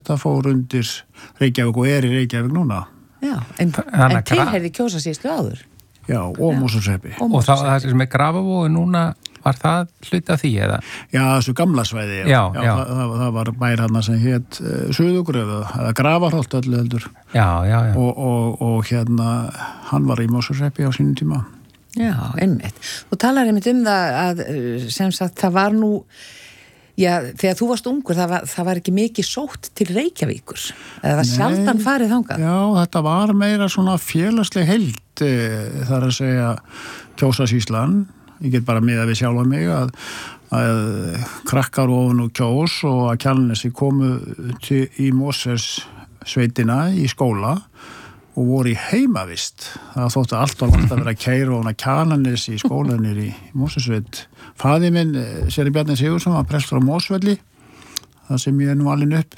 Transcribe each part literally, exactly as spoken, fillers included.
þetta fór undir Reykjavík og er í Reykjavík núna. Já, en, en tilheyrði Kjósarsýslu áður. Já, og Mosfellshreppi. Og, og þá það sem er Grafavogur núna, var það hluti af því eða? Já, þessu gamla svæði. Já, já. já. Það, það, það var bær hann sem hét uh, Suðugröf, eða Grafarholt öllu heldur. Já, já, já. Og, og, og hérna, hann var í Mosfellshreppi á sínum tíma. Já, einmitt. Þú talar einmitt um það að, sem sagt, það var nú, já, þegar þú varst ungur, það var, það var ekki mikið sótt til Reykjavíkur. Það var sjaldan farið þangað. Já, þetta var meira svona félagsleg heild, þar að segja Kjósarsýslan. Ég get bara miðað við sjálfa mig að, að krakkar ofan og Kjós og að Kjalarnesi komu til, í Mosfellssveitina í skóla og voru í heimavist. Það þótti allt var langt að vera að keyra ofan að Kjalarnesi í skólanir í Mosfellssveit. Faðir minn, Sverrir Bjarni Sigurðsson, var prestur á Mosfelli, það sem ég er nú alinn upp.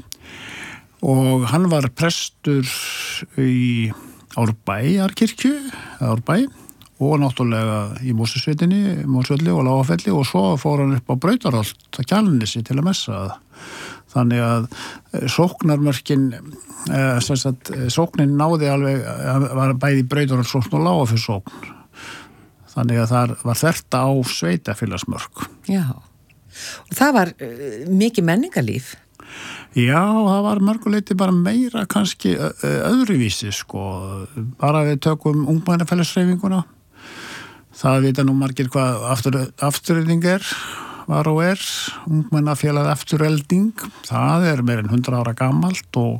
Og hann var prestur í Árbæjarkirkju, Árbæ, og náttúrulega í Mosfellssveitinni, Mosfelli og Lágafelli, og svo fór hann upp á Brautarholt að Kjalarnesi til að messa það. Þannig að sóknarmörkin, eh, sem sagt, sóknin náði alveg, var bæði Brautarholt sókn og Lágafell sókn. Þannig að það var þetta á sveitafélagsmörk. Já, og það var uh, mikið menningarlíf. Já, það var mörguleiti bara meira kannski öðruvísi, sko. Bara við tökum ungmennafélagshreyfinguna. Það vita nú margir hvað aftur, afturrelding er, var og er. Ungmennafélag afturrelding, það er meira en hundrað ára gamalt og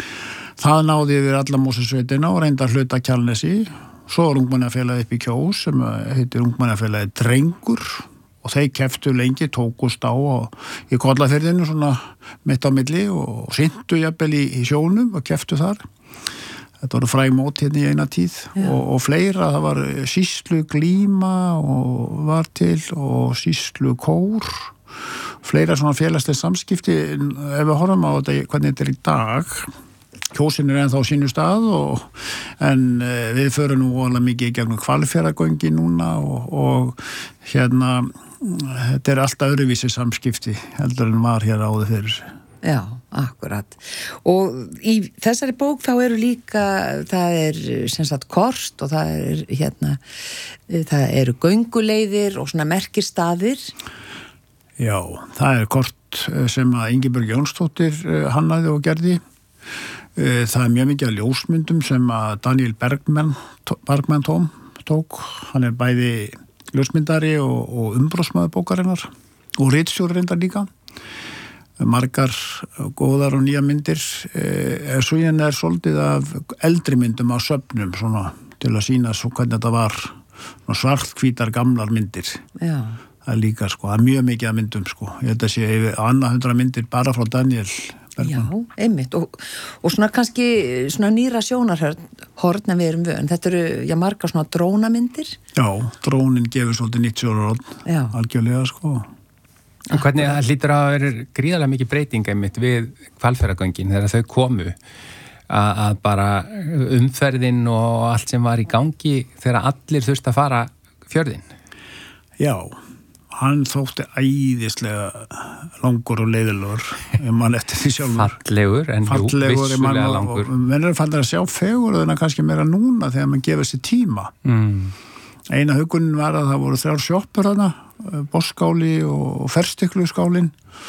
það náði yfir alla Mosfellssveitina og reyndi að hluta Kjalarnesi. Svo er ungmennafélagið upp í Kjós sem heitir ungmennafélagið Drengur og þeir keftu lengi, tókust á og í Kollafirðinu svona mitt á milli og syntu jafnvel í, í sjónum og keftu þar. Þetta voru fræg mót hérna í eina tíð og, og fleira, það var sýslu glíma og var til og sýslu kór, fleira svona félagslega samskipti. Ef við horfum á þetta, hvernig þetta er í dag, Kjósin er ennþá á sínu stað og, en uh, við förum nú alveg mikið í gegnum Hvalfjarðargöngi núna og, og hérna þetta er alltaf öðruvísi samskipti heldur en var hér áður fyrir. Já, akkurat. Og í þessari bók þá eru líka, það er sem sagt kort og það er hérna, það eru gönguleiðir og svona merkistaðir. Já, það er kort sem að Ingibjörg Jónsdóttir hannaði og gerði. Það er mjög mikið af ljósmyndum sem að Daniel Bergman, Bergman Tóm tók. Hann er bæði ljósmyndari og, og umbróðsmaður bókarinnar og ritstjóri reyndar líka. Margar góðar og nýja myndir. Eh, svo hérna er svolítið af eldri myndum á söfnum svona, til að sýna svo hvernig þetta var svarthvítar gamlar myndir. Já. Það er líka sko, það er mjög mikið af myndum sko. Ég held að sé yfir annað hundra myndir bara frá Daniel Bergman. Já, einmitt og, og svona kannski svona nýra sjónarhörn en við erum vön. Þetta eru, já, margar svona drónamyndir. Já, drónin gefur svolítið nýtt sjónarhorn, algjörlega sko. Og hvernig það hlýtur að vera gríðarlega mikið breyting einmitt við Hvalfjarðargöngin þegar þau komu að, að bara umferðin og allt sem var í gangi þegar allir þurfti að fara fjörðin. Já, hann þótti æðislega langur og leiðilegur ef mann eftir því sjálfur. Fallegur en jú, vissulega langur. Og menn er fannir að sjá fegurðina kannski meira núna þegar mann gefur sér tíma. Mm. Eina hugunin var að það voru þrjár sjoppur þarna, Bossskáli og Ferstikluskálin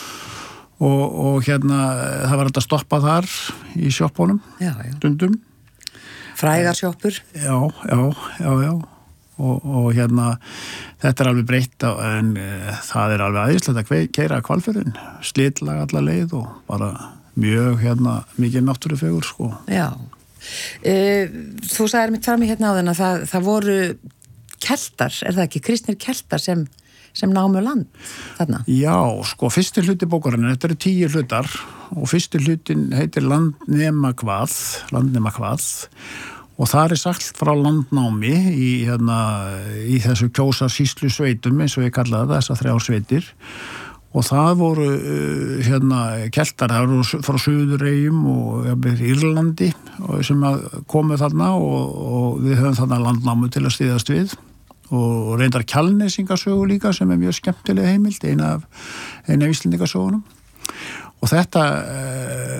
og, og hérna það var að stoppa þar í sjoppunum, stundum. Frægar sjoppur. Já, já, já, já. Og, og hérna þetta er alveg breytt en e, það er alveg æðislegt að keyra Hvalfjörðinn, slitlag alla leið og bara mjög hérna mikið náttúrufegur sko. Já. E, þú sagðir mitt fram í hérna á þenn að það, það voru keltar, er það ekki, kristnir keltar sem, sem námu land þarna? Já, sko, fyrsti hluti bókarinnar, þetta eru tíu hlutar og fyrsti hlutin heitir Landnema hvað, Landnema hvað og það er sagt frá landnámi í, hérna, í þessu Kjósarsýslu sveitum, eins og ég kallaði það, þessar þrjár sveitir og það voru hérna, keltar, það voru frá Suðureyjum og ja, Írlandi sem komu þarna og, og við höfum þarna landnámu til að styðast við og reyndar Kjalnesingasögu líka sem er mjög skemmtileg heimild, eina af, eina af Íslendingasögunum og þetta